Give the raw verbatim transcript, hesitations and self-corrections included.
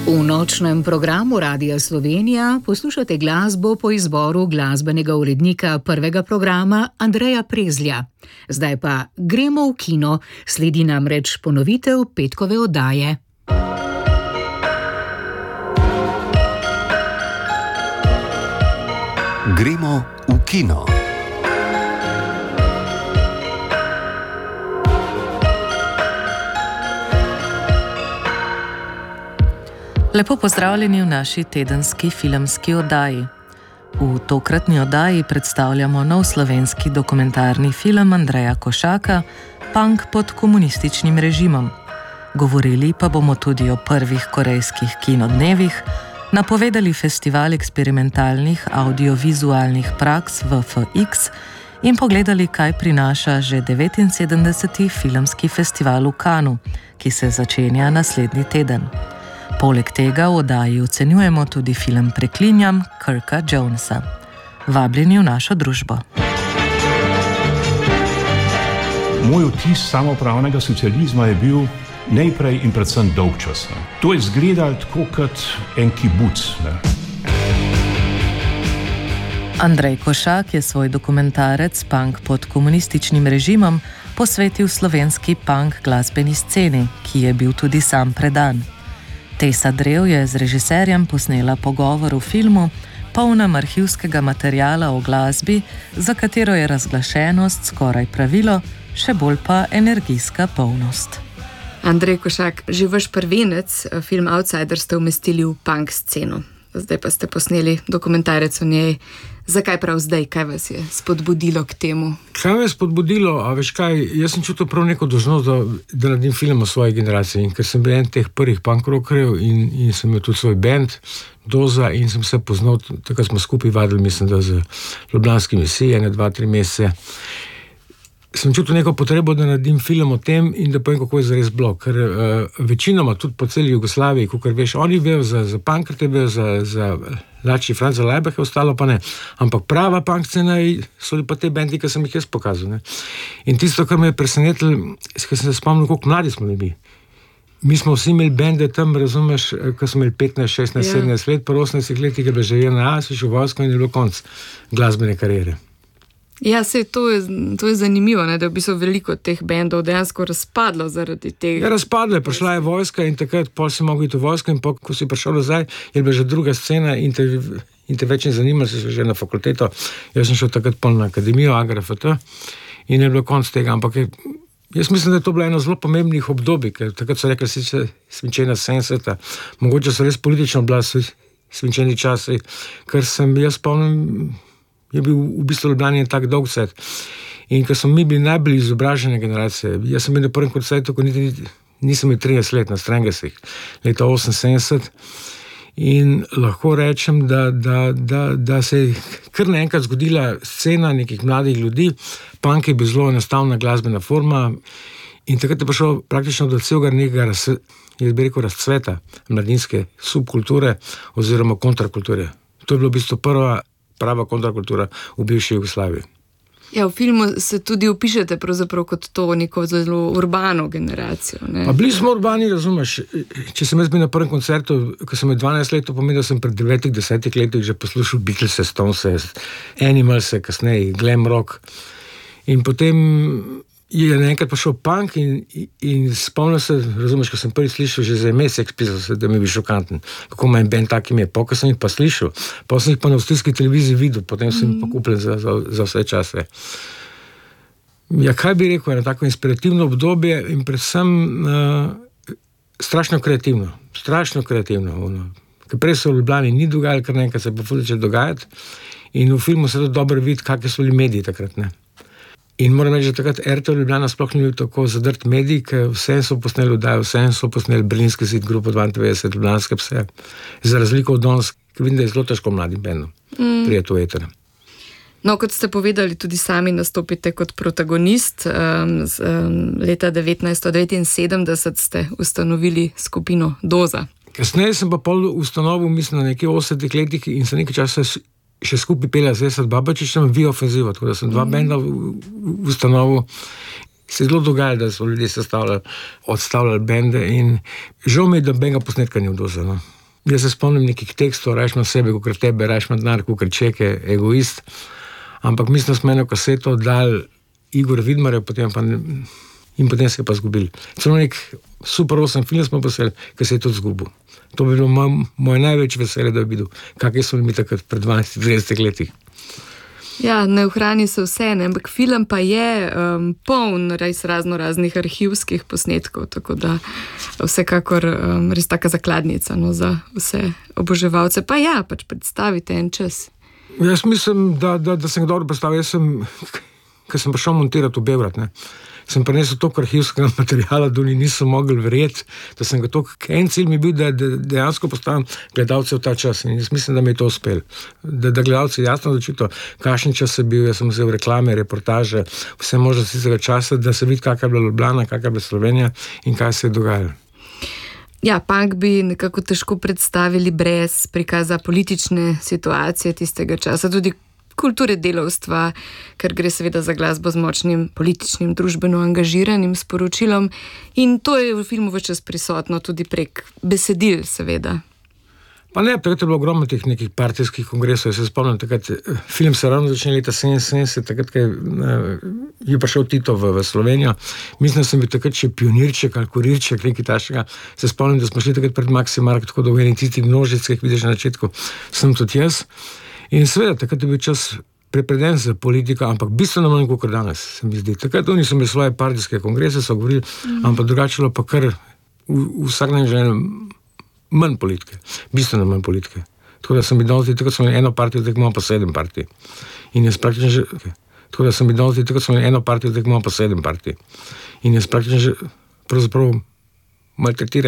V nočnem programu Radia Slovenija poslušate glasbo po izboru glasbenega urednika prvega programa Andreja Prezlja. Zdaj pa gremo v kino, sledi namreč ponovitev petkove oddaje. Gremo v kino. Lepo pozdravljeni v naši tedenski filmski oddaji. V tokratni oddaji predstavljamo nov slovenski dokumentarni film Andreja Košaka Punk pod komunističnim režimom. Govorili pa bomo tudi o prvih korejskih kinodnevih, napovedali festival eksperimentalnih audiovizualnih praks V F X in pogledali, kaj prinaša že devetinsedemdeseti filmski festival v Cannesu, ki se začenja naslednji teden. Poleg tega v oddaji ocenjujemo tudi film Preklinjam Kirka Jonesa. Vabljeni v našo družbo. Moj vtis samoupravnega socializma je bil najprej in predvsem dolgčas. To je izgledalo tako kot en kibuc. Ne? Andrej Košak je svoj dokumentarec Punk pod komunističnim režimom posvetil slovenski punk glasbeni sceni, ki je bil tudi sam predan. Tesa Drev je z režiserjem posnela pogovor v filmu, polnem arhivskega materiala o glasbi, za katero je razglašenost skoraj pravilo, še bolj pa energijska polnost. Andrej Košak, že vaš prvenec, film Outsider, ste umestili v punk sceno. Zdaj pa ste posneli dokumentarec o njej. Zakaj prav zdaj? Kaj vas je spodbudilo k temu? Kaj me je spodbudilo? A veš kaj, jaz sem čutil prav neko dolžnost, da, da naredim film o svoji generaciji. In ker sem bil en teh prvih punk rockerjev in, in sem imel tudi svoj band, Doza, in sem se poznal, takrat smo skupaj vadili, mislim, da z ljubljanskimi vsi, ene, dva, tri mesece. Sem čutil neko potrebo, da naredim film o tem in da povem, kako je zares bilo. Ker uh, večinoma tudi po celi Jugoslaviji, kakor veš, oni vejo za, za punkrte, vejo za, za Lači Franza Lajbaha, ostalo pa ne. Ampak prava punk scena so pa te bendi, ki sem jih jaz pokazal. Ne? In tisto, kar me je presenetilo, ker sem se spomnil, koliko mladi smo bili. Mi smo vsi imeli bende tam, razumeš, ko smo imeli petnajst, šestnajst, sedemnajst let, pa osemnajst letih, ki je bilo že ena, si šel v vojsko in je bilo konc glasbene kariere. Ja, sej, to je, to je zanimivo, ne, da je v bistvu veliko teh bendov dejansko razpadlo zaradi tega. Ja, razpadlo je, prišla je vojska in takrat pol si mogel iti v vojsko in pol, ko si prišel nazaj, je bila že druga scena in te, in te več ne zanimalo, si že na fakulteto. Jaz sem šel takrat pol na akademijo, A G R F T, in je bilo konc tega, ampak je, jaz mislim, da je to bilo eno zelo pomembnih obdobij, ker takrat so rekli, si se svinčena sedemdeseta, mogoče so res politično bila svinčeni časi, ker sem jaz spomnim, je bil v bistvu Ljubljani tak dolg set. In ker smo mi bili najbolj izobražene generacije, jaz sem bil na prvem koncertu, ko niti, nisem imel trideset let na Strangesih, leta oseminsedemdeset, in lahko rečem, da, da, da, da se je kar naenkrat zgodila scena nekih mladih ljudi, punk je bil zelo enostavna glasbena forma in takrat je prišel praktično do celega nekega, jaz bi rekel, razcveta mladinske subkulture oziroma kontrakulture. To je bilo v bistvu prva prava kontrakultura v bivši Jugoslaviji. Ja, v filmu se tudi opišete pravzaprav kot to neko zelo urbano generacijo. Ne? Pa bili smo urbani, razumeš. Če sem jaz bil na prvem koncertu, ko sem imel dvanajst let, to pomeni, da sem pred devetih, desetih letih že poslušal Beatlese, Stonese, Animalse, kasneje glam rock. In potem je naenkrat prišel punk in, in spomnil se, razumeš, ko sem prvi slišal že za mesec, da mi je bil šokanten, kako ima en band tak ime, pa sem jih pa slišal, pa sem jih pa na avstrijski televiziji videl, potem sem jih pa kupil za, za, za vse čase. Ja, kaj bi rekel, eno tako inspirativno obdobje in predvsem uh, strašno kreativno, strašno kreativno. Ono. Ker prej se v Ljubljani ni dogajalo, kar nekaj se pa začne dogajati in v filmu se to dobro vidi, kakšni so bili mediji takrat, ne. In moram reči, da takrat R T V Ljubljana sploh ni bil tako zadrt medij, ker vse so posneli oddajo, vse so posneli Berlinski zid, grupo dvaindevetdeset, Ljubljanske pse. Za razliko od danes, ker vidim, da je zelo težko mladim bendom mm. prijeti v eter. No, kot ste povedali, tudi sami nastopite kot protagonist. Um, z, um, leta devetnajststo devetinsedemdeset ste ustanovili skupino Doza. Kasneje sem pa pol ustanovil, mislim, na nekaj osemdesetih letih in se nekaj časa še skupaj pelja z Esad Babačičem, Vi Ofenziva, tako da sem dva mm. benda ustanovil. Se je zelo dogajalo, da so ljudje sestavljali, odstavljali bende in žal mi je, da benga posnetka ni v Doza, no. Jaz se spomnim nekih tekstov, rajš ima sebe, kot tebe, rajš ima denar, kot čeke, egoist. Ampak mislim, da smo eno kaseto dal Igor Vidmar, potem pa ne, in potem se je pa zgubil. Celo nek super osem film smo posel, ki se je tudi zgubil. To bi bilo moj, moj največji veselje, da bi videl, kakje so mi takrat pred dvanajstimi tridesetimi letih. Ja, ne ohrani se vse, ne? Ampak film pa je um, poln res razno raznih arhivskih posnetkov, tako da vsekakor um, res taka zakladnica, no, za vse oboževalce. Pa ja, pač predstavite en čas. Jaz mislim, da, da, da sem ga dobro predstavil. Jaz sem, ko sem prišel montirati v Beograd, ne, sem prinesel toliko arhivskega materiala, da nisem mogel verjeti, da sem ga toliko, en cilj mi bil, da, da dejansko postavim gledalce v ta čas in jaz mislim, da mi je to uspel. Da, da gledalci jasno začito, kakšen čas je bil, jaz sem vzel reklame, reportaže, vse možnosti tistega časa, da se vidi, kakšna je bila Ljubljana, kakšna je bila Slovenija in kaj se je dogajalo. Ja, punk bi nekako težko predstavili brez prikaza politične situacije tistega časa, tudi kulture delavstva, ker gre seveda za glasbo z močnim političnim, družbeno angažiranim sporočilom in to je v filmu ves čas prisotno tudi prek besedil, seveda. Pa ne, takrat je bilo ogromno teh nekih partijskih kongresov, jaz se spomnim, takrat film se ravno začne leta sedeminsedemdeset, takrat je, je prišel Tito v, v Slovenijo, mislim, da sem bil takrat še pionirček ali kurirček, nekaj tašega, se spomnim, da smo šli takrat pred Maximark, tako da v eni tistih množic, ki jih vidiš na začetku, sem tudi jaz. In seveda, takrat je bil čas prepreden za politiko, ampak bistveno manj kot danes, se mi zdi. Takrat oni so imeli svoje partijske kongrese, so govorili, mm. ampak drugačilo pa kar v, vsak dan že manj politike, bistveno manj politike. Tako da sem bil danes, takrat smo imeli eno partijo, tako imamo pa sedem partij. In jaz praktično že, tako da sem bil danes, takrat smo imeli eno partijo, tako imamo pa sedem partij. In jaz praktično že pravzaprav maltretirajo.